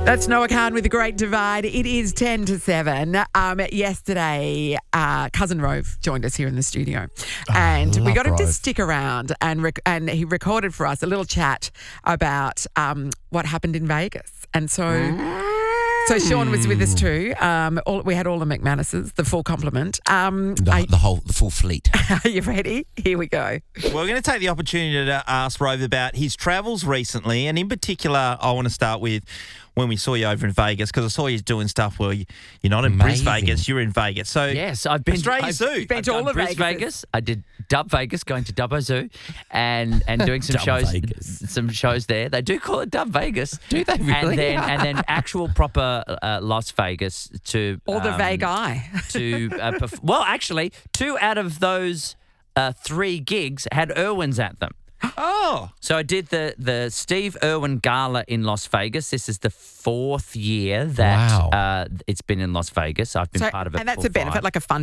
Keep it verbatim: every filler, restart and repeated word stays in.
That's Noah Khan with The Great Divide. It is ten to seven. Um, yesterday, uh, Cousin Rove joined us here in the studio. And Oh, we got him to Rove. stick around and rec- and he recorded for us a little chat about um, what happened in Vegas. And so... So Sean was with us too. Um, all, we had all the McManuses, the full complement. Um, The, are, the whole, the full fleet. are you ready? Here we go. Well, we're going to take the opportunity to ask Rove about his travels recently, and in particular, I want to start with when we saw you over in Vegas, because I saw you doing stuff where you, you're not in Bris Amazing. Vegas, you're in Vegas. So Yes, I've been Australia I've, Zoo. You've been to I've all done of Bris Vegas. Vegas. I did Dub Vegas, going to Dubbo Zoo, and and doing some Dub shows, Vegas. some shows there. They do call it Dub Vegas. Do they really? And then and then actual proper uh, Las Vegas to All the um, vague eye. to uh, perf- well, actually, two out of those uh, three gigs had Irwins at them. Oh, So I did the the Steve Irwin Gala in Las Vegas. This is the fourth year that Wow. uh, it's been in Las Vegas. I've been So- part of it. and that's for a benefit, five. like a fun